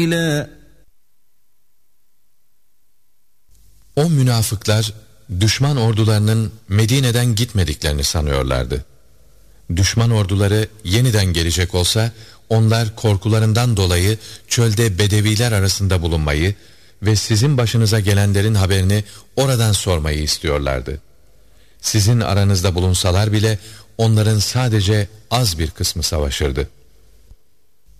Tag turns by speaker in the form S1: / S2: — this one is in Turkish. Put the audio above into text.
S1: O münafıklar düşman ordularının Medine'den gitmediklerini sanıyorlardı. Düşman orduları yeniden gelecek olsa onlar korkularından dolayı çölde bedeviler arasında bulunmayı ve sizin başınıza gelenlerin haberini oradan sormayı istiyorlardı. Sizin aranızda bulunsalar bile onların sadece az bir kısmı savaşırdı.